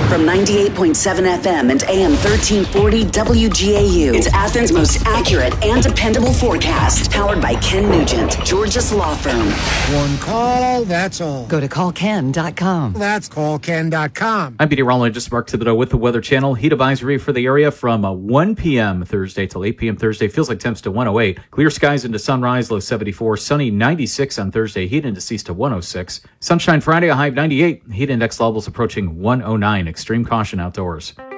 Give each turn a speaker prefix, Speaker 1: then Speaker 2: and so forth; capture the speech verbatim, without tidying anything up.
Speaker 1: From ninety-eight point seven F M and A M thirteen forty W G A U. It's Athens' most accurate and dependable forecast. Powered by Ken Nugent, George's Law Firm.
Speaker 2: One call, that's all.
Speaker 3: Go to call ken dot com.
Speaker 2: That's call ken dot com.
Speaker 4: I'm Petey Rollin, just Mark Thibodeau with the Weather Channel. Heat advisory for the area from uh, one p.m. Thursday till eight p.m. Thursday. Feels like temps to one oh eight. Clear skies into sunrise, low seventy-four. Sunny ninety-six on Thursday. Heat indices to one oh six. Sunshine Friday, a high of ninety-eight. Heat index levels approaching one oh nine. Extreme caution outdoors.